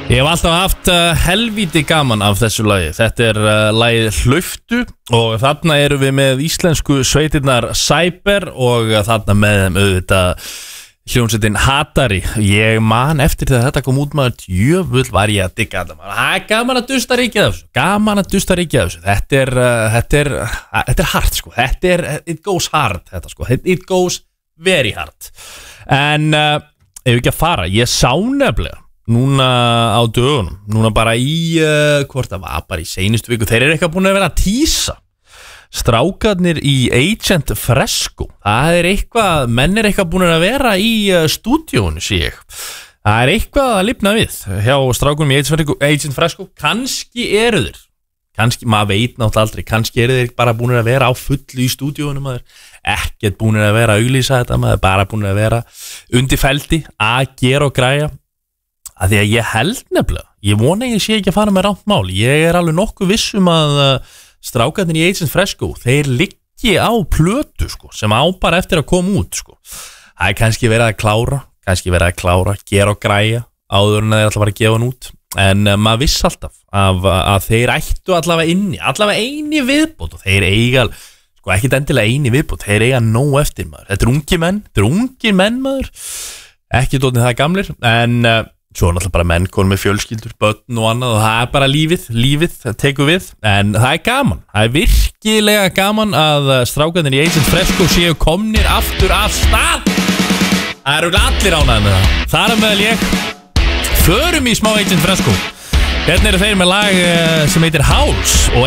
Ég hef alltaf haft helvíti gaman af þessu lagi. Þetta lagið Hlauptu og þarna erum við með íslensku sveitirnar Cyber og þarna með þeim auðvitað hljómsveitin Hatari. Ég man eftir þegar þetta kom út maður, jöfull var ég að digga þetta maður. Það gaman að dusta ríkið af þessu. Gaman að dusta ríkið af þessu. Þetta hard sko. It goes hard þetta sko. It goes very hard. En ef ekki að fara, ég sá nefnilega núna á dögunum, núna bara í hvort það var bara í seinustu viku, þeir eitthvað búin að vera að tísa strákarnir í Agent Fresco. Það eitthvað, menn eitthvað búin að vera í stúdíónu, sé ég. Það eitthvað að lifna við hjá strákunum í Agent Fresco. Kannski eru þeir, kannski, maður veit náttúrulega aldrei, kannski eru þeir bara búin að vera á fullu í stúdíónu maður, ekkert búin að vera að auglýsa þetta maður, bara búin að vera undir feldi að gera og græja. Að því að ég held nefnilega, ég vona ég sé ekki að fara með rámt mál, ég alveg nokkuð vissum að strákarnir í Agent Fresco, þeir liggi á plötu sko, sem á bara eftir að koma út sko. Það kannski verið að klára, gera og græja áður en þeir allavega að gefa hann út, en maður viss alltaf að þeir ættu allavega eini viðbót og þeir eiga, sko ekkit endilega eini viðbót, þeir eiga nóg eftir maður. Þetta ungir menn maður, ekki dótið það gamlir, en svo náttúrulega bara menn konum með fjölskyldur, börn og annað og það bara lífið tekur við, en það gaman, það virkilega gaman að strákarnir í Agent Fresco séu komnir aftur af stað. Það eru allir ánægðir með það, þar meðal ég. Förum í smá Agent Fresco. Hérna eru þeir með lag sem heitir House og